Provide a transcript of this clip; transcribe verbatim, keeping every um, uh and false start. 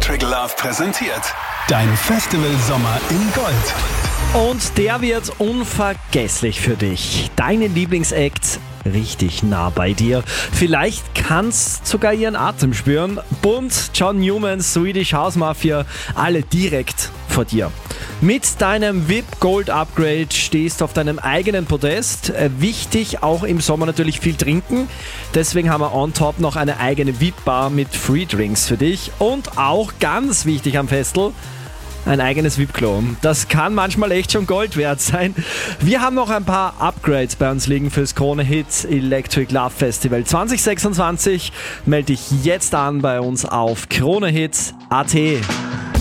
Electric Love präsentiert dein Festival Sommer in Gold. Und der wird unvergesslich für dich. Deine Lieblingsacts richtig nah bei dir. Vielleicht kannst sogar ihren Atem spüren. Bunt, John Newman, Swedish House Mafia, alle direkt vor dir. Mit deinem V I P Gold Upgrade stehst du auf deinem eigenen Podest. Wichtig, auch im Sommer natürlich viel trinken. Deswegen haben wir on top noch eine eigene V I P-Bar mit Free Drinks für dich. Und auch ganz wichtig am Festel, ein eigenes V I P-Klo. Das kann manchmal echt schon Gold wert sein. Wir haben noch ein paar Upgrades bei uns liegen fürs Krone Hit Electric Love Festival zwanzig sechsundzwanzig. Melde dich jetzt an bei uns auf kronehit punkt at.